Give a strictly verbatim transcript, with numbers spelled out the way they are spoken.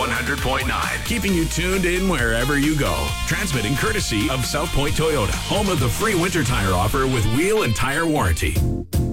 one hundred point nine, keeping you tuned in wherever you go. Transmitting courtesy of South Point Toyota, home of the free winter tire offer with wheel and tire warranty.